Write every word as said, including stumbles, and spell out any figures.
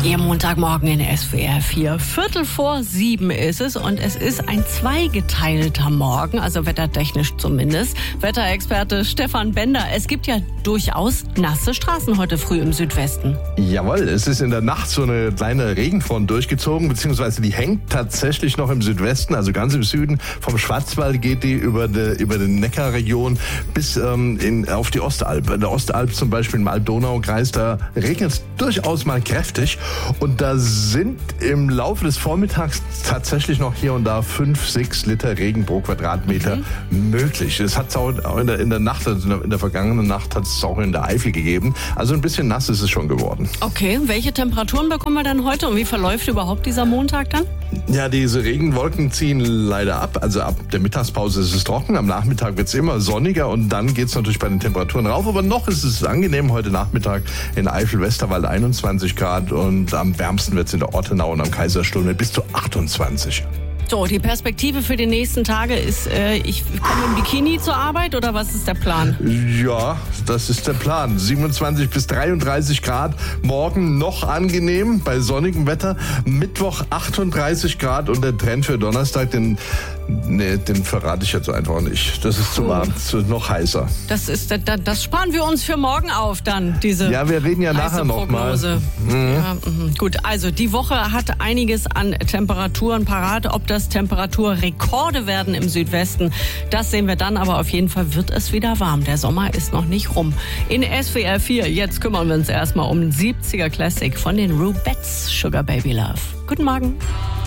Ihr Montagmorgen in S W R vier. Viertel vor sieben ist es und es ist ein zweigeteilter Morgen, also wettertechnisch zumindest. Wetterexperte Stefan Bender, es gibt ja durchaus nasse Straßen heute früh im Südwesten. Jawohl, es ist in der Nacht so eine kleine Regenfront durchgezogen, beziehungsweise die hängt tatsächlich noch im Südwesten, also ganz im Süden. Vom Schwarzwald geht die über die, über die Neckarregion bis ähm, in, auf die Ostalb. In der Ostalb zum Beispiel im Alb-Donau-Kreis, da regnet es durchaus mal kräftig. Und da sind im Laufe des Vormittags tatsächlich noch hier und da fünf, sechs Liter Regen pro Quadratmeter mhm. möglich. Es hat es auch in der, in der Nacht, also in der, in der vergangenen Nacht hat es auch in der Eifel gegeben. Also ein bisschen nass ist es schon geworden. Okay, welche Temperaturen bekommen wir dann heute und wie verläuft überhaupt dieser Montag dann? Ja, diese Regenwolken ziehen leider ab. Also ab der Mittagspause ist es trocken, am Nachmittag wird es immer sonniger und dann geht es natürlich bei den Temperaturen rauf. Aber noch ist es angenehm. Heute Nachmittag in Eifel-Westerwald einundzwanzig Grad und am wärmsten wird es in der Ortenau und am Kaiserstuhl mit bis zu achtundzwanzig. So, die Perspektive für die nächsten Tage ist, äh, ich komme im Bikini zur Arbeit oder was ist der Plan? Ja, das ist der Plan. siebenundzwanzig bis dreiunddreißig Grad, morgen noch angenehm bei sonnigem Wetter. Mittwoch achtunddreißig Grad und der Trend für Donnerstag, den, nee, den verrate ich jetzt einfach nicht. Das ist zu warm, zu, noch heißer. Das ist, das, das sparen wir uns für morgen auf dann, diese Ja, wir reden ja nachher noch mal. Mhm. Ja, mh. Gut, also die Woche hat einiges an Temperaturen parat. Ob das Temperaturrekorde werden im Südwesten, das sehen wir dann, aber auf jeden Fall wird es wieder warm. Der Sommer ist noch nicht rum. In S W R vier, jetzt kümmern wir uns erstmal um den siebziger Classic von den Rubettes, Sugar Baby Love. Guten Morgen.